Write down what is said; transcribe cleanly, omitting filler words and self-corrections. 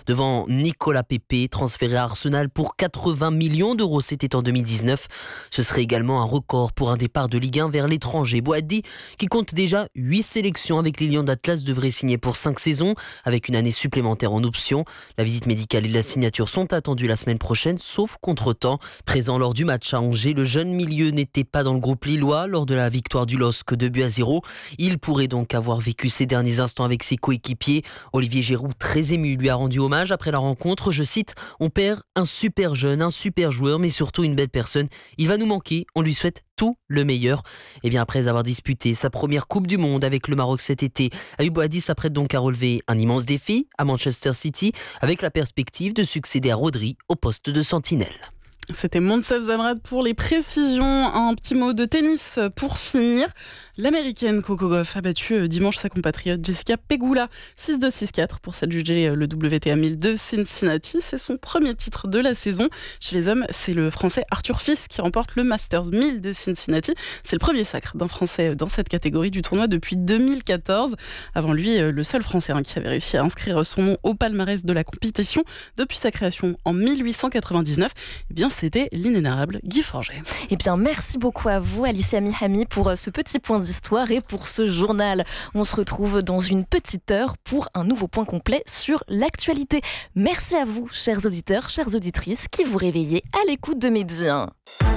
devant Nicolas Pepe, transféré à Arsenal pour 80 millions d'euros. C'était en 2019. Ce serait également un record pour un départ de Ligue 1 vers l'étranger. Boadi, qui compte déjà 8 sélections avec les Lions d'Atlas, devrait signer pour 5 saisons, avec une année supplémentaire en option. La visite médicale et la signature sont attendues la semaine prochaine, sauf contretemps. Présent lors du match à Angers, le jeune milieu n'était pas dans le groupe lillois lors de la victoire du LOSC 2-0. Il pourrait donc avoir vécu ses derniers instants avec ses coéquipiers. Olivier Giroud, très ému, lui a rendu hommage après la rencontre. Je cite: « On perd un super jeune, un super joueur, mais surtout une belle personne. Il va nous manquer, on lui souhaite tout le meilleur. » Et bien après avoir disputé sa première Coupe du Monde avec le Maroc cet été, Ayoub Boadi s'apprête donc à relever un immense défi à Manchester City avec la perspective de succéder à Rodri au poste de sentinelle. C'était Monsef Zamrad pour les précisions. Un petit mot de tennis pour finir. L'américaine Coco Gauff a battu dimanche sa compatriote Jessica Pegula 6-2, 6-4 pour s'adjuger le WTA 1000 de Cincinnati. C'est son premier titre de la saison. Chez les hommes, c'est le Français Arthur Fils qui remporte le Masters 1000 de Cincinnati. C'est le premier sacre d'un Français dans cette catégorie du tournoi depuis 2014. Avant lui, le seul Français qui avait réussi à inscrire son nom au palmarès de la compétition depuis sa création en 1899, eh bien, c'était l'inénarrable Guy Forget. Eh bien, merci beaucoup à vous, Alicia Mihami, pour ce petit point d'histoire et pour ce journal. On se retrouve dans une petite heure pour un nouveau point complet sur l'actualité. Merci à vous, chers auditeurs, chères auditrices, qui vous réveillez à l'écoute de Média 1.